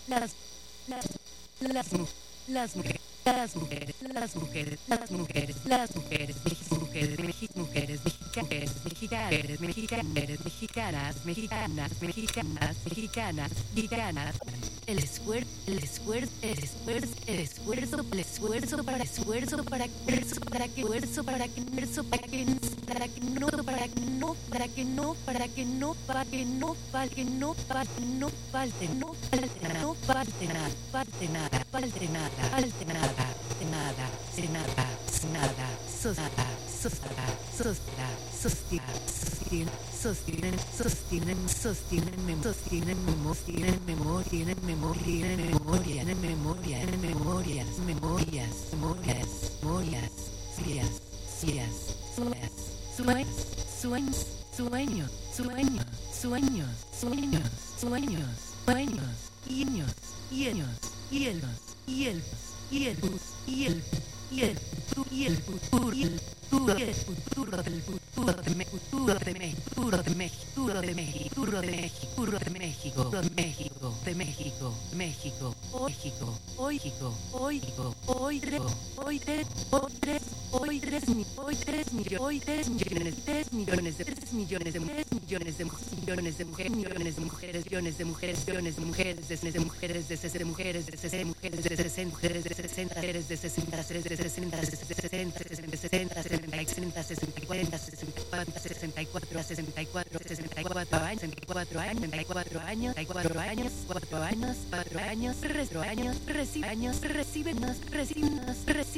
las, las, mu- las mujeres, las mujeres, las mujeres, las mujeres, las mujeres, mujeres, mujeres, mexicanas, mexicanas, mexicanas, mexicanas, mexicanas, mexicanas. El esfuerzo, el esfuerzo, el esfuerzo, el esfuerzo, el esfuerzo para esfuerzo, para esfuerzo, para que esfuerzo, para que esfuerzo, para que no, para que no, para que no, para que no, para que no, para que no, para que no, falte, no, falte nada, no falte nada, falte nada, falte nada, falte nada, nada, nada, nada, sosada, sosada, sosada, sostienen, sostienen, sostienen, sostienen, sostienen, sostienen memoria, tienen memoria, tienen memoria, tienen memoria, tienen memorias, memorias, memorias, memorias, sillas, sueños, sueños, sueños, sueños, sueños, sueños, sueños, sueños, niños, hielos, hielos, hielos, hielos, hielos, y el futuro, el futuro del futuro de México, futuro de México, futuro de México, futuro de México, futuro de México, futuro de México, de México, México, México, hoy, hoy, hoy, hoy, hoy 3 millones, hoy 3 millones, 3 millones de 3 millones de mujeres, millones de mujeres, millones de mujeres, millones de mujeres, millones de mujeres, de mujeres, de 60 mujeres, de 60 mujeres, de 60 mujeres, de 60 mujeres, de 60 mujeres, de 60 de 60, 60, 60, 60, 40, 64, 64, 64, 64 años, 64 años, 64 años, 4 años, 4 años, 4 años, 4 años, 4 años, reciben,